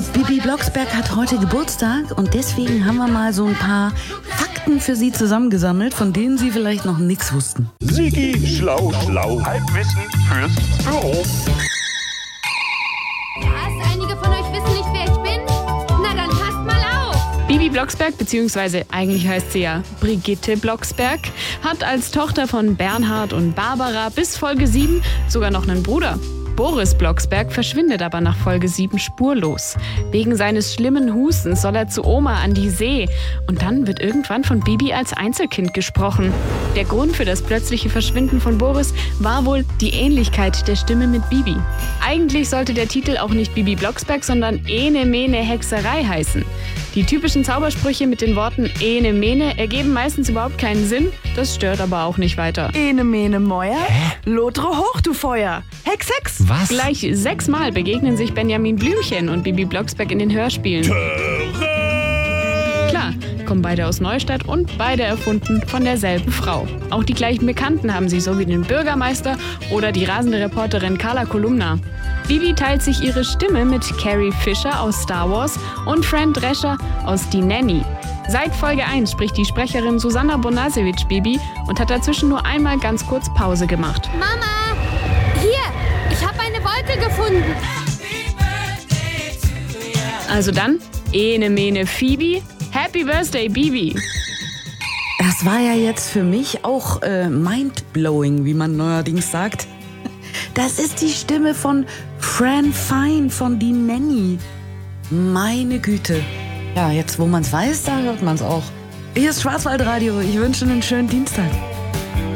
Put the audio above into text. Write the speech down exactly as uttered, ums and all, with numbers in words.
Bibi Blocksberg hat heute Geburtstag und deswegen haben wir mal so ein paar Fakten für Sie zusammengesammelt, von denen Sie vielleicht noch nichts wussten. Sigi, schlau, schlau, Halbwissen fürs Büro. Was? Einige von euch wissen nicht, wer ich bin? Na dann passt mal auf! Bibi Blocksberg, beziehungsweise eigentlich heißt sie ja Brigitte Blocksberg, hat als Tochter von Bernhard und Barbara bis Folge sieben sogar noch einen Bruder. Boris Blocksberg verschwindet aber nach Folge sieben spurlos. Wegen seines schlimmen Hustens soll er zu Oma an die See. Und dann wird irgendwann von Bibi als Einzelkind gesprochen. Der Grund für das plötzliche Verschwinden von Boris war wohl die Ähnlichkeit der Stimme mit Bibi. Eigentlich sollte der Titel auch nicht Bibi Blocksberg, sondern Ene Mene Hexerei heißen. Die typischen Zaubersprüche mit den Worten Ene Mene ergeben meistens überhaupt keinen Sinn. Das stört aber auch nicht weiter. Ene Mene Meuer, Lotre hoch, du Feuer. Hex, Hex. Was? Gleich sechsmal begegnen sich Benjamin Blümchen und Bibi Blocksberg in den Hörspielen. Klar, kommen beide aus Neustadt und beide erfunden von derselben Frau. Auch die gleichen Bekannten haben sie, so wie den Bürgermeister oder die rasende Reporterin Carla Kolumna. Bibi teilt sich ihre Stimme mit Carrie Fisher aus Star Wars und Fran Drescher aus Die Nanny. Seit Folge eins spricht die Sprecherin Susanna Bonasewicz Bibi und hat dazwischen nur einmal ganz kurz Pause gemacht. Mama! Hier! Ich habe eine Wolke gefunden! Also dann, Ene Mene Phoebe, Happy Birthday Bibi! Das war ja jetzt für mich auch äh, mindblowing, wie man neuerdings sagt. Das ist die Stimme von Fran Fine von Die Nanny. Meine Güte. Ja, jetzt wo man es weiß, da hört man es auch. Hier ist Schwarzwaldradio. Ich wünsche einen schönen Dienstag.